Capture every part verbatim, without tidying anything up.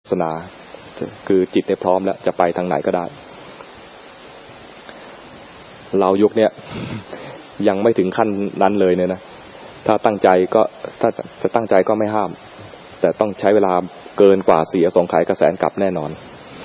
สนาคือจิตได้พร้อมแล้วจะไปทางไหนก็ได้เรายุคเนี้ยยังไม่ถึงขั้นนั้นเลยเนี่ยนะถ้าตั้งใจก็ถ้าจะตั้งใจก็ไม่ห้ามแต่ต้องใช้เวลาเกินกว่าสี่อสงไขยกแสนกับแน่นอน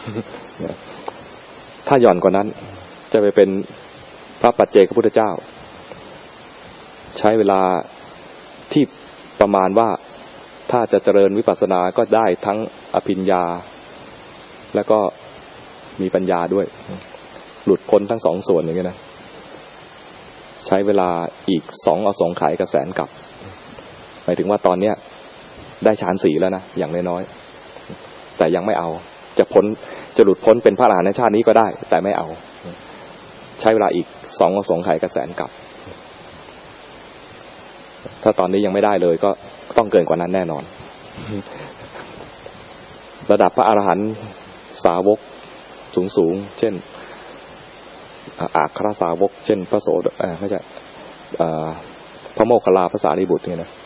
ถ้าหย่อนกว่านั้นจะไปเป็นพระปัจเจกพุทธเจ้าใช้เวลาที่ประมาณว่าถ้าจะเจริญวิปัสสนาก็ได้ทั้งอภิญญาแล้วก็มีปัญญาด้วยหลุดพ้นทั้งสองส่วนอย่างนี้นะใช้เวลาอีกสองอสงไขยกแสนกับหมายถึงว่าตอนเนี้ยได้ฌานสี่แล้วนะอย่างน้อยๆแต่ยังไม่เอาจะพ้นจะหลุดพ้นเป็นพระอรหันต์ในชาตินี้ก็ได้แต่ไม่เอาใช้เวลาอีกสองอสงไขยกแสนกับถ้าตอนนี้ยังไม่ได้เลยก็ต้องเกินกว่านั้นแน่นอนระดับพระอรหันต์สาวกสูงๆเช่นอัครสาวกเช่นพระโสดอ่าไม่ใช่พระโมคคัลลาภาษารีบุตรเนี่ยนะ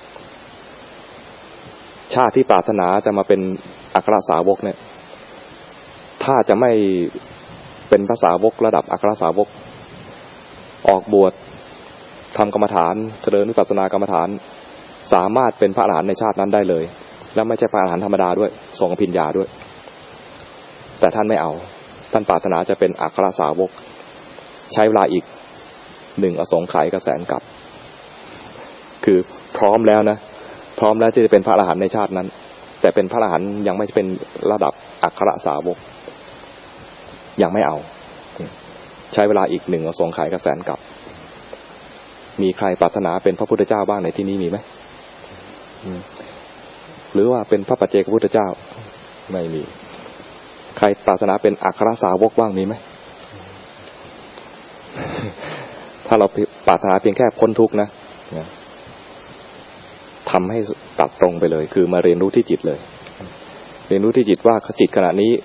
ชาติที่ปรารถนาจะมาเป็นอัครสาวกเนี่ยถ้าจะไม่เป็นพระสาวกระดับอัครสาวกออกบวชทำกรรมฐานเจริญวิปัสสนากรรมฐานสามารถเป็นพระอรหันต์ในชาตินั้นได้เลยแล้วไม่ใช่พระอรหันต์ธรรมดาด้วยทรงอภิญญาด้วยแต่ท่านไม่เอาท่านปรารถนาจะเป็นอัครสาวกใช้เวลาอีกหนึ่งอสงไขยกแสนกับคือพร้อมแล้วนะพร้อมแล้วที่จะเป็นพระอรหันต์ในชาตินั้นแต่เป็นพระอรหันต์ยังไม่เป็นระดับอัครสาวกยังไม่เอาใช้เวลาอีกหนึ่งอสงไขยกแสนกับมีใครปรารถนาเป็นพระพุทธเจ้าบ้างในที่นี้มีไหมหรือว่าเป็นพระปัจเจกพุทธเจ้าไม่มีใครปรารถนาเป็นอัครสาวกบ้างมีไหมถ้าเราปรารถนาเพียงแค่พ้นทุกข์นะทำให้ตัดตรงไปเลยคือมาเรียนรู้ที่จิตเลยเรียนรู้ที่จิตว่าจิตขณะนี้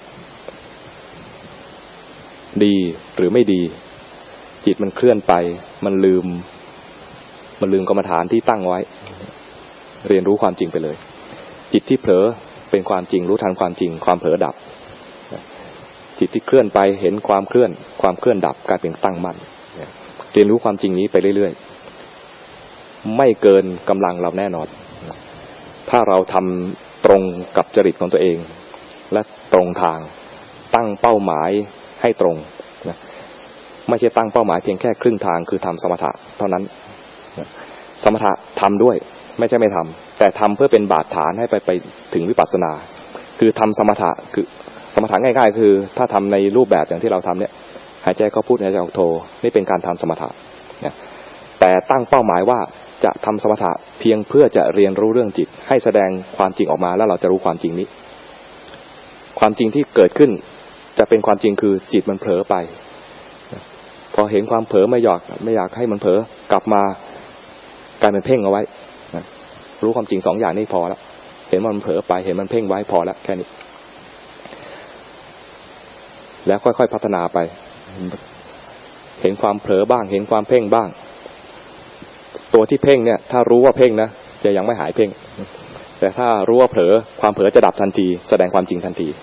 ดีหรือไม่ดีจิตมันเคลื่อนไปมันลืมมันลืมกรรมฐานที่ตั้งไว้เรียนรู้ความจริงไปเลยจิตที่เผลอเป็นความจริงรู้ทันความจริงความเผลอดับจิตที่เคลื่อนไปเห็นความเคลื่อนความเคลื่อนดับกลายเป็นตั้งมั่นเรียนรู้ความจริงนี้ไปเรื่อยๆไม่เกินกำลังเราแน่นอนถ้าเราทำตรงกับจริตของตัวเองและตรงทางตั้งเป้าหมายให้ตรงนะไม่ใช่ตั้งเป้าหมายเพียงแค่ครึ่งทางคือทำสมถะเท่านั้นสมถะทำด้วยไม่ใช่ไม่ทำแต่ทำเพื่อเป็นบาดฐานให้ไปไปถึงวิปัสสนาคือทำสมถะคือสมถะง่ายๆคือถ้าทำในรูปแบบอย่างที่เราทำเนี่ยหายใจเข้าพุทหายใจออกโทนี่เป็นการทำสมถะเนี่ยแต่ตั้งเป้าหมายว่าจะทำสมถะเพียงเพื่อจะเรียนรู้เรื่องจิตให้แสดงความจริงออกมาแล้วเราจะรู้ความจริงนี้ความจริงที่เกิดขึ้นจะเป็นความจริงคือจิตมันเผลอไปพอเห็นความเผลอไม่อยากไม่อยากให้มันเผลอกลับมากลายเป็นเพ่งเอาไว้รู้ความจริงสองอย่างนี้พอแล้วเห็นมันเผลอไปเห็นมันเพ่งไว้พอแล้วแค่นี้แล้วค่อยๆพัฒนาไปเห็นความเผลอบ้างเห็นความเพ่งบ้างตัวที่เพ่งเนี่ยถ้ารู้ว่าเพ่งนะจะยังไม่หายเพ่งแต่ถ้ารู้ว่าเผลอความเผลอจะดับทันทีแสดงความจริงทันที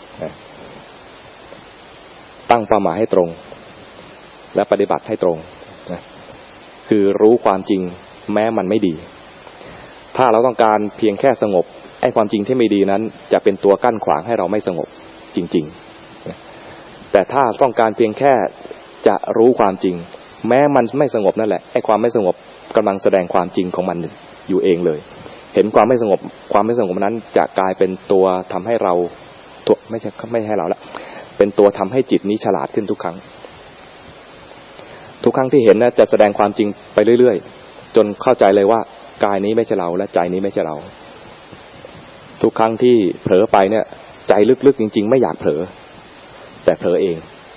ตั้งเป้าหมายให้ตรงและปฏิบัติให้ตรงนะคือรู้ความจริงแม้มันไม่ดีถ้าเราต้องการเพียงแค่สงบไอ้ความจริงที่ไม่ดีนั้นจะเป็นตัวกั้นขวางให้เราไม่สงบจริงๆนะแต่ถ้าต้องการเพียงแค่จะรู้ความจริงแม้มันไม่สงบนั่นแหละไอ้ความไม่สงบกำลังแสดงความจริงของมันอยู่เองเลยเห็นความไม่สงบความไม่สงบนั้นจะกลายเป็นตัวทำให้เราตัวไม่ใช่ไม่ให้เราละเป็นตัวทำให้จิตนี้ฉลาดขึ้นทุกครั้งทุกครั้งที่เห็นนะจะแสดงความจริงไปเรื่อยๆจนเข้าใจเลยว่ากายนี้ไม่ใช่เราและใจนี้ไม่ใช่เราทุกครั้งที่เผลอไปเนี่ยใจลึกๆจริงๆไม่อยากเผลอแต่เผลอเอง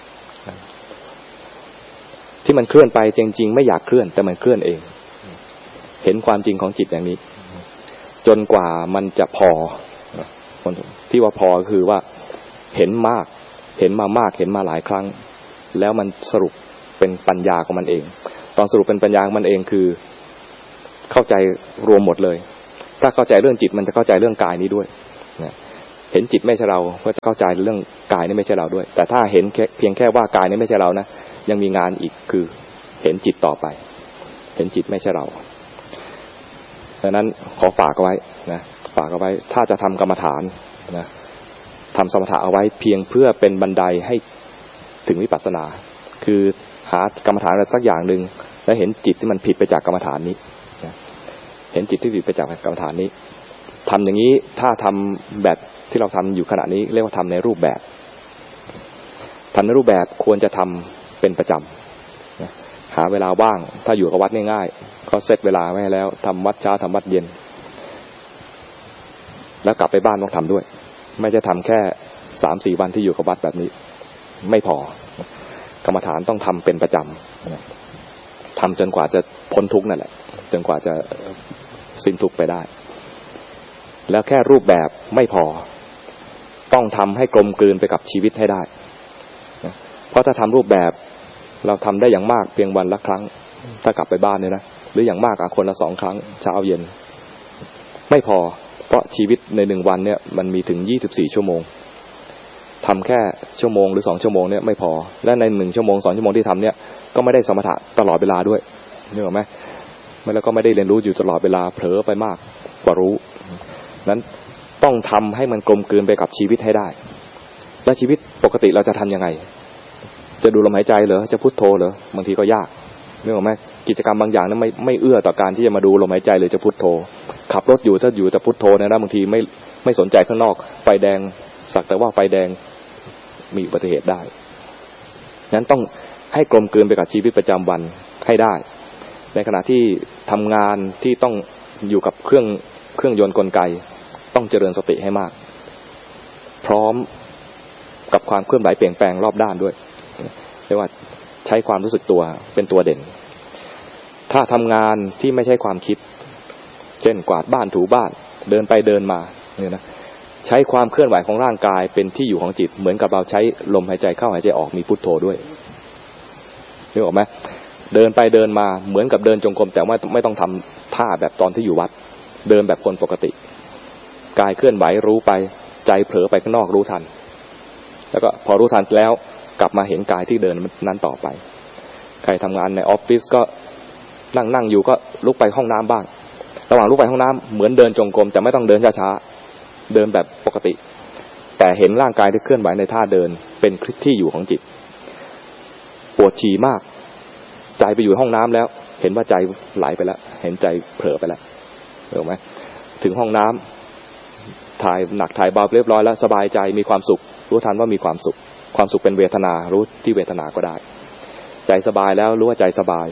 ที่มันเคลื่อนไปจริงๆไม่อยากเคลื่อนแต่มันเคลื่อนเองเห็นความจริงของจิตอย่างนี้จนกว่ามันจะพอที่ว่าพอคือว่าเห็นมากเห็นมามากเห็นมาหลายครั้งแล้วมันสรุปเป็นปัญญาของมันเองตอนสรุปเป็นปัญญาของมันเองคือเข้าใจรวมหมดเลยถ้าเข้าใจเรื่องจิตมันจะเข้าใจเรื่องกายนี้ด้วยนะเห็นจิตไม่ใช่เราก็จะเข้าใจเรื่องกายนี่ไม่ใช่เราด้วยแต่ถ้าเห็นเพียงแค่ว่ากายนี่ไม่ใช่เรานะยังมีงานอีกคือเห็นจิตต่อไปเห็นจิตไม่ใช่เราดังนั้นขอฝากเอาไว้นะฝากเอาไว้ถ้าจะทำกรรมฐานนะทำสมถะเอาไว้เพียงเพื่อเป็นบันไดให้ถึงวิปัสสนาคือหากรรมฐานอะไรสักอย่างหนึ่งแล้วเห็นจิตที่มันผิดไปจากกรรมฐานนี้นะเห็นจิตที่ผิดไปจากกรรมฐานนี้ทำอย่างนี้ถ้าทำแบบที่เราทำอยู่ขณะนี้เรียกว่าทำในรูปแบบทำในรูปแบบควรจะทำเป็นประจำนะหาเวลาว่างถ้าอยู่กับวัดง่ายๆก็เซตเวลาไว้แล้วทำวัดเช้าทำวัดเย็นแล้วกลับไปบ้านต้องทำด้วยไม่ใช่ทำแค่สามสี่วันที่อยู่กับวัดแบบนี้ไม่พอกรรมฐานต้องทำเป็นประจำทำจนกว่าจะพ้นทุกข์นั่นแหละจนกว่าจะสิ้นทุกข์ไปได้แล้วแค่รูปแบบไม่พอต้องทำให้กลมกลืนไปกับชีวิตให้ได้เพราะถ้าทำรูปแบบเราทำได้อย่างมากเพียงวันละครั้งถ้ากลับไปบ้านเนี่ยนะหรืออย่างมากอ่ะคนละสองครั้งเช้าเย็นไม่พอเพราะชีวิตในหนึ่งวันเนี่ยมันมีถึงยี่สิบสี่ชั่วโมงทำแค่ชั่วโมงหรือสองชั่วโมงเนี่ยไม่พอและในหนึ่งชั่วโมงสองชั่วโมงที่ทำเนี่ยก็ไม่ได้สมถะตลอดเวลาด้วยนึกออกไหมแล้วก็ไม่ได้เรียนรู้อยู่ตลอดเวลาเผลอไปมากกว่ารู้นั้นต้องทำให้มันกลมกลืนไปกับชีวิตให้ได้และชีวิตปกติเราจะทำยังไงจะดูลมหายใจเหรอจะพุทโธเหรอบางทีก็ยากนึกออกไหมกิจกรรมบางอย่างนั้นไม่ไม่เอื้อต่อการที่จะมาดูลมหายใจหรือจะพุทโธขับรถอยู่ถ้าอยู่จะพุทโธเนี่ยนะบางทีไม่ไม่สนใจข้างนอกไฟแดงสักแต่ว่าไฟแดงมีอุบัติเหตุได้นั้นต้องให้กลมกลืนไปกับชีวิตประจำวันให้ได้ในขณะที่ทำงานที่ต้องอยู่กับเครื่องเครื่องยนต์กลไกต้องเจริญสติให้มากพร้อมกับความเคลื่อนไหวเปลี่ยนแปลงรอบด้านด้วยเรียกว่าใช้ความรู้สึกตัวเป็นตัวเด่นถ้าทำงานที่ไม่ใช่ความคิดเช่นกวาดบ้านถูบ้านเดินไปเดินมาเนี่ยนะใช้ความเคลื่อนไหวของร่างกายเป็นที่อยู่ของจิตเหมือนกับเราใช้ลมหายใจเข้าหายใจออกมีพุทโธด้วยนึกออกไหมเดินไปเดินมาเหมือนกับเดินจงกรมแต่ว่าไม่ต้องทำท่าแบบตอนที่อยู่วัดเดินแบบคนปกติกายเคลื่อนไหวรู้ไปใจเผลอไปข้างนอกรู้ทันแล้วก็พอรู้ทันแล้วกลับมาเห็นกายที่เดินนั้นต่อไปใครทำงานในออฟฟิศก็นั่งนั่งอยู่ก็ลุกไปห้องน้ำบ้างระหว่างลุกไปห้องน้ำเหมือนเดินจงกรมแต่ไม่ต้องเดินช้าๆเดินแบบปกติแต่เห็นร่างกายที่เคลื่อนไหวในท่าเดินเป็นที่อยู่ของจิตปวดฉี่มากใจไปอยู่ห้องน้ำแล้วเห็นว่าใจไหลไปแล้วเห็นใจเผลอไปแล้วเห็นไหมถึงห้องน้ำถ่ายหนักถ่ายเบาเรียบร้อยแล้วสบายใจมีความสุขรู้ทันว่ามีความสุขความสุขเป็นเวทนารู้ที่เวทนาก็ได้ใจสบายแล้วรู้ว่าใจสบาย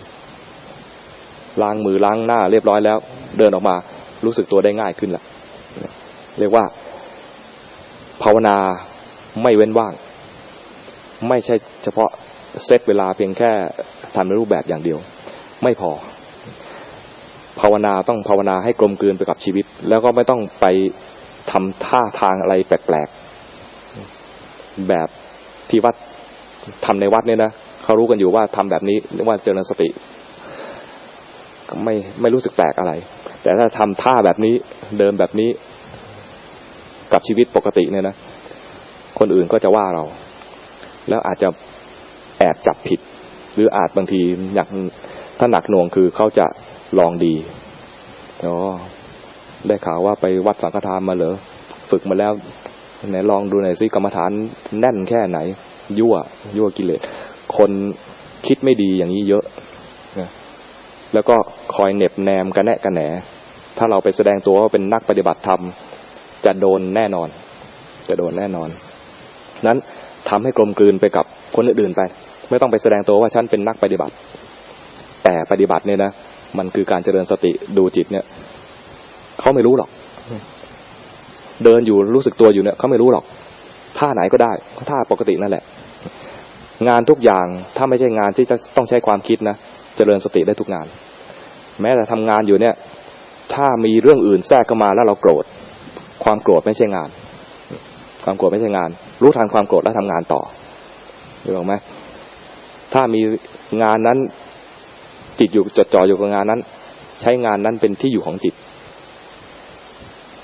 ล้างมือล้างหน้าเรียบร้อยแล้วเดินออกมารู้สึกตัวได้ง่ายขึ้นละเรียกว่าภาวนาไม่เว้นว่างไม่ใช่เฉพาะเซตเวลาเพียงแค่ทำในรูปแบบอย่างเดียวไม่พอภาวนาต้องภาวนาให้กลมกลืนไปกับชีวิตแล้วก็ไม่ต้องไปทำท่าทางอะไรแปลกๆแบบที่วัดทำในวัดเนี่ยนะเขารู้กันอยู่ว่าทำแบบนี้เรียกว่าเจริญสติไม่ไม่รู้สึกแปลกอะไรแต่ถ้าทำท่าแบบนี้เดินแบบนี้กับชีวิตปกติเนี่ยนะคนอื่นก็จะว่าเราแล้วอาจจะแอบจับผิดหรืออาจบางทีอยากถ้าหนักหน่วงคือเขาจะลองดีอ๋อได้ข่าวว่าไปวัดสังฆทานมาเหรอฝึกมาแล้วไหนลองดูหน่อยสิกรรมฐานแน่นแค่ไหนยั่วยั่วกิเลสคนคิดไม่ดีอย่างนี้เยอะนะแล้วก็คอยเหน็บแนมกันแนะกันแหนถ้าเราไปแสดงตัวว่าเป็นนักปฏิบัติธรรมจะโดนแน่นอนจะโดนแน่นอนนั้นทำให้กลมกลืนไปกับคนอื่นๆไปไม่ต้องไปแสดงตัวว่าฉันเป็นนักปฏิบัติแต่ปฏิบัติเนี่ยนะมันคือการเจริญสติดูจิตเนี่ยเขาไม่รู้หรอกเดินอยู่รู้สึกตัวอยู่เนี่ยเขาไม่รู้หรอกท่าไหนก็ได้ท่าปกตินั่นแหละงานทุกอย่างถ้าไม่ใช่งานที่จะต้องใช้ความคิดนะเจริญสติได้ทุกงานแม้แต่ทำงานอยู่เนี่ยถ้ามีเรื่องอื่นแทรกเข้ามาแล้วเราโกรธความโกรธไม่ใช่งานความโกรธไม่ใช่งานรู้ทันความโกรธแล้วทำงานต่อรู้หรือไหมถ้ามีงานนั้นจิตอยู่จดจ่ออยู่กับงานนั้นใช้งานนั้นเป็นที่อยู่ของจิตเผล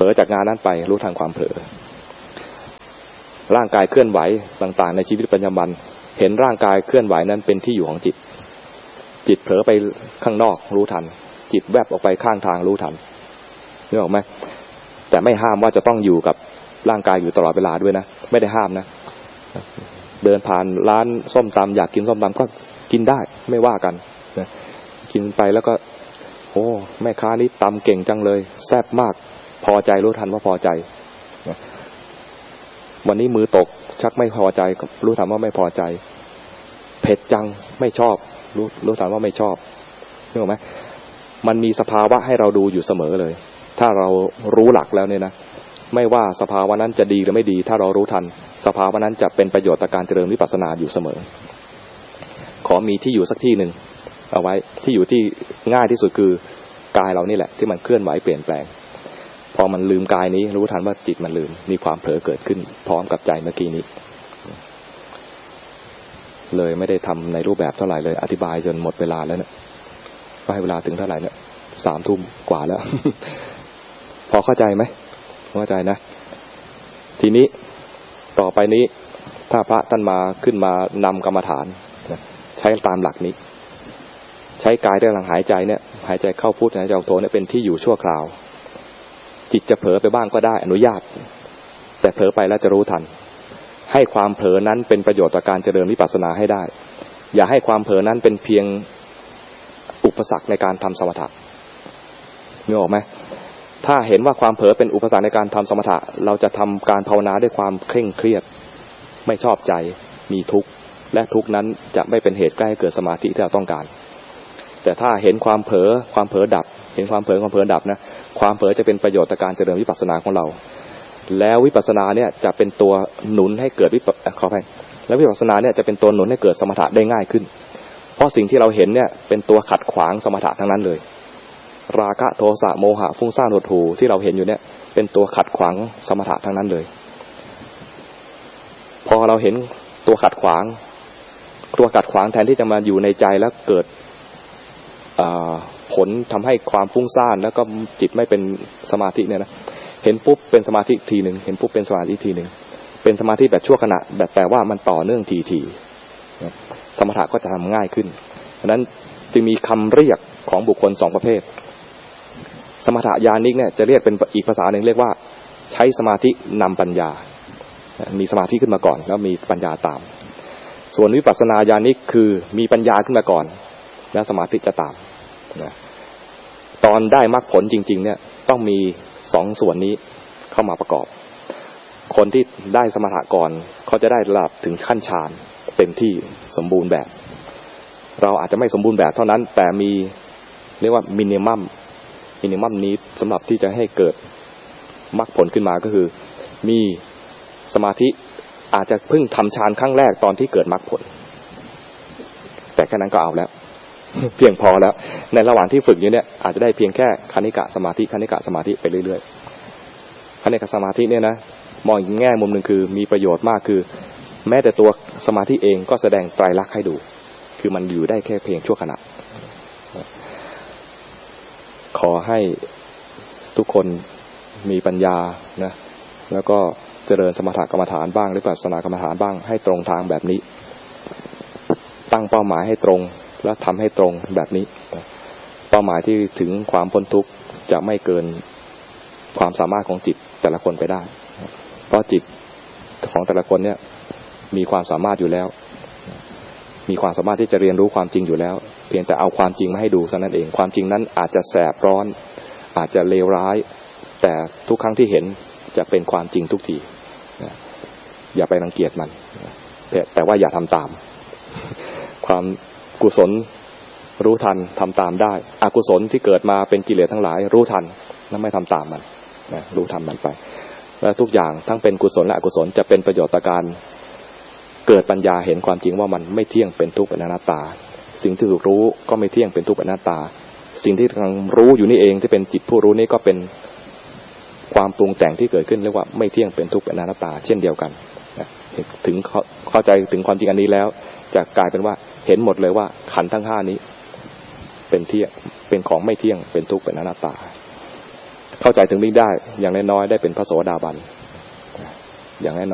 ลอจากงานนั้นไปรู้ทันความเผลอร่างกายเคลื่อนไหวต่างๆในชีวิตประจำวันเห็นร่างกายเคลื่อนไหวนั้นเป็นที่อยู่ของจิตจิตเผลอไปข้างนอกรู้ทันจิตแวบออกไปข้างทางรู้ทันนึกออกไหมแต่ไม่ห้ามว่าจะต้องอยู่กับร่างกายอยู่ตลอดเวลาด้วยนะไม่ได้ห้ามนะเดินผ่านร้านส้มตำอยากกินส้มตำก็กินได้ไม่ว่ากันนะกินไปแล้วก็โอ้แม่ค้านี้ตำเก่งจังเลยแซ่บมากพอใจรู้ทันว่าพอใจนะวันนี้มือตกชักไม่พอใจรู้ทันว่าไม่พอใจเผ็ดจังไม่ชอบรู้รู้ทันว่าไม่ชอบนึกออกไหมมันมีสภาวะให้เราดูอยู่เสมอเลยถ้าเรารู้หลักแล้วเนี่ยนะไม่ว่าสภาวะนั้นจะดีหรือไม่ดีถ้าเรารู้ทันสภาวะนั้นจะเป็นประโยชน์ต่อการเจริญวิปัสสนาอยู่เสมอขอมีที่อยู่สักที่หนึ่งเอาไว้ที่อยู่ที่ง่ายที่สุดคือกายเรานี่แหละที่มันเคลื่อนไหวเปลี่ยนแปลงพอมันลืมกายนี้รู้ทันว่าจิตมันลืมมีความเผลอเกิดขึ้นพร้อมกับใจเมื่อกี้นี้เลยไม่ได้ทำในรูปแบบเท่าไหร่เลยอธิบายจนหมดเวลาแล้วเนี่ยก็ให้เวลาถึงเท่าไหร่เนี่ยสามทุ่มกว่าแล้ว พอเข้าใจไหมเข้าใจนะทีนี้ต่อไปนี้ถ้าพระท่านมาขึ้นมานำกรรมฐานใช้ตามหลักนี้ใช้กายด้วยพลังหายใจเนี่ยหายใจเข้าพุทหายใจออกโทเนี่ยเป็นที่อยู่ชั่วคราวจิตจะเผลอไปบ้างก็ได้อนุญาตแต่เผลอไปแล้วจะรู้ทันให้ความเผลอนั้นเป็นประโยชน์ต่อการเจริญวิปัสสนาให้ได้อย่าให้ความเผลอนั้นเป็นเพียงอุปสรรคในการทำสมถะนึกออกไหมถ้าเห็นว่าความเผลอเป็นอุปสรรคในการทำสมถะเราจะทำการภาวนาด้วยความเคร่งเครียดไม่ชอบใจมีทุกข์และทุกข์นั้นจะไม่เป็นเหตุใกล้ให้เกิดสมาธิที่เราต้องการแต่ถ้าเห็นความเผลอความเผลอดับเห็นความเผลอความเผลอดับนะความเผลอจะเป็นประโยชน์ต่อการเจริญวิปัสสนาของเราแล้ววิปัสสนาเนี่ยจะเป็นตัวหนุนให้เกิดวิปัสขออภัยแล้ววิปัสสนาเนี่ยจะเป็นตัวหนุนให้เกิดสมถะได้ง่ายขึ้นเพราะสิ่งที่เราเห็นเนี่ยเป็นตัวขัดขวางสมถะทั้งนั้นเลยราคะโทสะโมหะฟุ้งซ่านหดหู่ที่เราเห็นอยู่เนี่ยเป็นตัวขัดขวางสมถะทั้งนั้นเลยพอเราเห็นตัวขัดขวางตัวขัดขวางแทนที่จะมาอยู่ในใจแล้วเกิดผลทำให้ความฟุ้งซ่านแล้วก็จิตไม่เป็นสมาธิเนี่ยนะเห็นปุ๊บเป็นสมาธิทีหนึ่งเห็นปุ๊บเป็นสมาธิทีหนึ่งเป็นสมาธิแบบชั่วขณะแบบแต่ว่ามันต่อเนื่องทีทีสมถะก็จะทำง่ายขึ้นดังนั้นจึงมีคำเรียกของบุคคลสองประเภทสมถะญาณิกเนี่ยจะเรียกเป็นอีกภาษาหนึ่งเรียกว่าใช้สมาธินำปัญญามีสมาธิขึ้นมาก่อนแล้วมีปัญญาตามส่วนวิปัสสนาญาณิกคือมีปัญญาขึ้นมาก่อนแล้วสมาธิจะตามนะตอนได้มรรคผลจริงๆเนี่ยต้องมีสองส่วนนี้เข้ามาประกอบคนที่ได้สมถะก่อนเขาจะได้ระดับถึงขั้นฌานเต็มที่สมบูรณ์แบบเราอาจจะไม่สมบูรณ์แบบเท่านั้นแต่มีเรียกว่ามินิมัมมินิมัมนี้สำหรับที่จะให้เกิดมรรคผลขึ้นมาก็คือมีสมาธิอาจจะเพิ่งทำฌานครั้งแรกตอนที่เกิดมรรคผลแต่แค่นั้นก็เอาแล้วเพียงพอแล้วในระหว่างที่ฝึกอยู่เนี่ยอาจจะได้เพียงแค่คณิกะสมาธิคณิกะสมาธิไปเรื่อยๆคณิกะสมาธิเนี่ยนะมองอีกแง่มุมหนึ่งคือมีประโยชน์มากคือแม้แต่ตัวสมาธิเองก็แสดงไตรลักษณ์ให้ดูคือมันอยู่ได้แค่เพียงชั่วขณะขอให้ทุกคนมีปัญญานะแล้วก็เจริญสมถกรรมฐานบ้างหรือวิปัสสนากรรมฐานบ้างให้ตรงทางแบบนี้ตั้งเป้าหมายให้ตรงและทำให้ตรงแบบนี้เป้าหมายที่ถึงความพ้นทุกข์จะไม่เกินความสามารถของจิตแต่ละคนไปได้เพราะจิตของแต่ละคนเนี่ยมีความสามารถอยู่แล้วมีความสามารถที่จะเรียนรู้ความจริงอยู่แล้วเพียงแต่เอาความจริงมาให้ดูเท่านั้นเองความจริงนั้นอาจจะแสบร้อนอาจจะเลวร้ายแต่ทุกครั้งที่เห็นจะเป็นความจริงทุกทีอย่าไปรังเกียจมันแต่ว่าอย่าทำตามความกุศลรู้ทันทำตามได้อกุศลที่เกิดมาเป็นกิเลสทั้งหลายรู้ทันและไม่ทำตามมันนะรู้ทันมันไปและทุกอย่างทั้งเป็นกุศลและอกุศลจะเป็นประโยชน์ต่อการเกิดปัญญาเห็นความจริงว่ามันไม่เที่ยงเป็นทุกข์เป็นอนัตตาสิ่งที่ถูกรู้ก็ไม่เที่ยงเป็นทุกข์เป็นอนัตตาสิ่งที่กำลังรู้อยู่นี่เองที่เป็นจิตผู้รู้นี่ก็เป็นความปรุงแต่งที่เกิดขึ้นเรียกว่าไม่เที่ยงเป็นทุกข์เป็นอนัตตาเช่นเดียวกันถึงเข้าใจถึงความจริงอันนี้แล้วจะกลายเป็นว่าเห็นหมดเลยว่าขันธ์ทั้งห้านี้เป็นเที่ยงเป็นของไม่เที่ยงเป็นทุกข์เป็นอนัตตาเข้าใจถึงนี้ได้อย่างน้อยๆได้เป็นพระโสดาบันอย่างแน่นอน